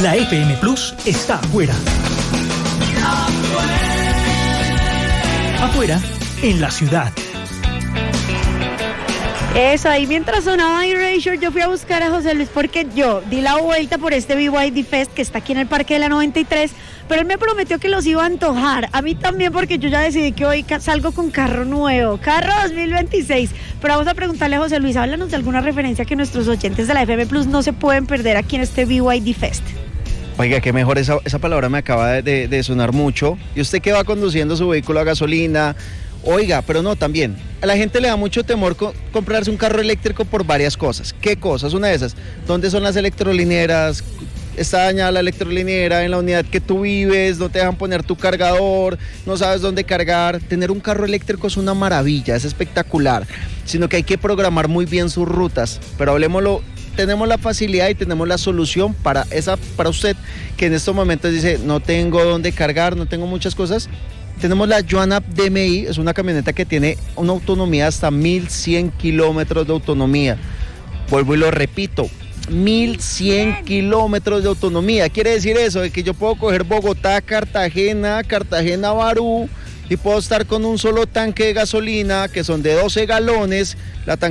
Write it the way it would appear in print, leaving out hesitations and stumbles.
La FM Plus está afuera. Afuera, en la ciudad. Eso, ahí mientras sonaba Erasure, yo fui a buscar a José Luis porque yo di la vuelta por este BYD Fest que está aquí en el Parque de la 93, pero él me prometió que los iba a antojar. A mí también, porque yo ya decidí que hoy salgo con carro nuevo, carro 2026. Pero vamos a preguntarle a José Luis, háblanos de alguna referencia que nuestros oyentes de la FM Plus no se pueden perder aquí en este BYD Fest. Oiga, qué mejor, esa palabra me acaba de sonar mucho. ¿Y usted que va conduciendo su vehículo a gasolina? Oiga, pero no, también, a la gente le da mucho temor comprarse un carro eléctrico por varias cosas. ¿Qué cosas? Una de esas, ¿dónde son las electrolineras? Está dañada la electrolinera en la unidad que tú vives, no te dejan poner tu cargador, no sabes dónde cargar. Tener un carro eléctrico es una maravilla, es espectacular, sino que hay que programar muy bien sus rutas. Pero hablemoslo, tenemos la facilidad y tenemos la solución para usted que en estos momentos dice, no tengo dónde cargar, no tengo muchas cosas. Tenemos la Joannap DMI, es una camioneta que tiene una autonomía hasta 1100 kilómetros de autonomía. Vuelvo y lo repito, 1100 kilómetros de autonomía. Quiere decir eso, de que yo puedo coger Bogotá, Cartagena, Barú, y puedo estar con un solo tanque de gasolina, que son de 12 galones,